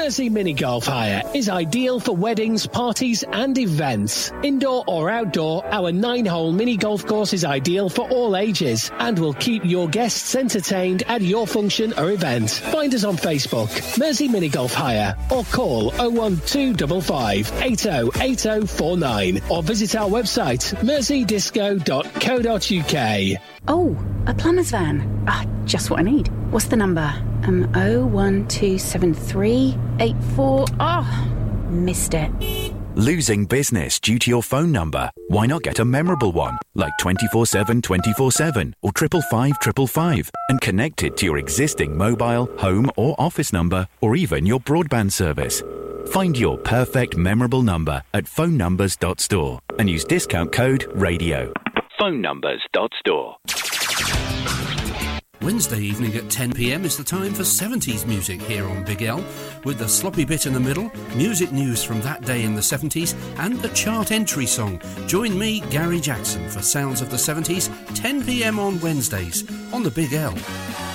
Mersey Mini Golf Hire is ideal for weddings, parties and events. Indoor or outdoor, our 9-hole mini golf course is ideal for all ages and will keep your guests entertained at your function or event. Find us on Facebook, Mersey Mini Golf Hire, or call 01255 808049 or visit our website merseydisco.co.uk. Oh, a plumber's van. Just what I need. What's the number? 0127384. Missed it. Losing business due to your phone number? Why not get a memorable one, like 24/7 24/7 or 555 555, and connect it to your existing mobile, home or office number, or even your broadband service. Find your perfect memorable number at phonenumbers.store and use discount code RADIO. phonenumbers.store. Wednesday evening at 10 p.m. is the time for 70s music here on Big L, with the sloppy bit in the middle, music news from that day in the 70s, and the chart entry song. Join me, Gary Jackson, for Sounds of the 70s, 10 p.m. on Wednesdays on the Big L.